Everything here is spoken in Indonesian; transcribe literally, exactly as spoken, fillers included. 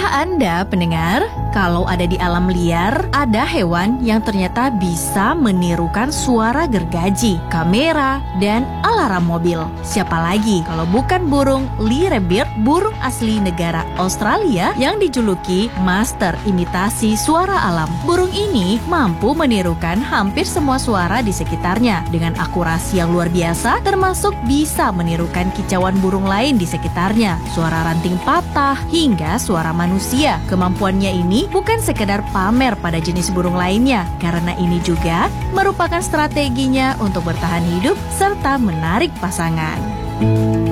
Tahukah Anda, pendengar, kalau ada di alam liar, ada hewan yang ternyata bisa menirukan suara gergaji, kamera, dan alarm mobil. Siapa lagi kalau bukan burung lyrebird, burung asli negara Australia yang dijuluki master imitasi suara alam. Burung ini mampu menirukan hampir semua suara di sekitarnya dengan akurasi yang luar biasa, termasuk bisa menirukan kicauan burung lain di sekitarnya, suara ranting patah, hingga suara manusia. Kemampuannya ini bukan sekedar pamer pada jenis burung lainnya, karena ini juga merupakan strateginya untuk bertahan hidup serta menarik pasangan.